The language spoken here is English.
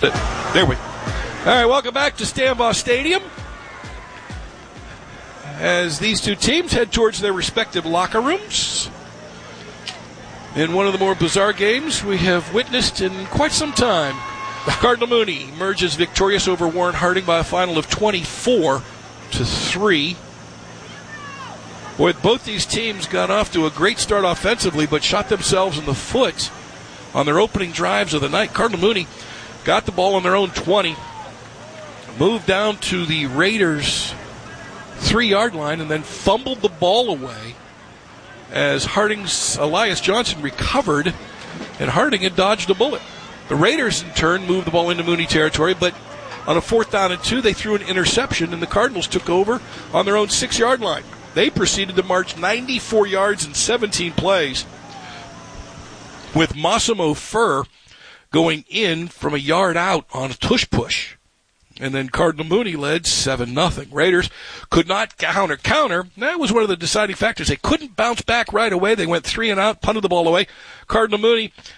There we go. All right, welcome back to Stambaugh Stadium as these two teams head towards their respective locker rooms in one of the more bizarre games we have witnessed in quite some time. Cardinal Mooney emerges victorious over Warren Harding by a final of 24-3. Boy, both these teams got off to a great start offensively, but shot themselves in the foot on their opening drives of the night. Cardinal Mooney got the ball on their own 20, moved down to the Raiders' 3-yard line, and then fumbled the ball away as Harding's Elias Johnson recovered, and Harding had dodged a bullet. The Raiders, in turn, moved the ball into Mooney territory, but on a 4th down and 2, they threw an interception, and the Cardinals took over on their own 6-yard line. They proceeded to march 94 yards in 17 plays, with Massimo Fur going in from a yard out on a tush push. And then Cardinal Mooney led 7-0. Raiders could not counter. That was one of the deciding factors. They couldn't bounce back right away. They went 3 and out, punted the ball away. Cardinal Mooney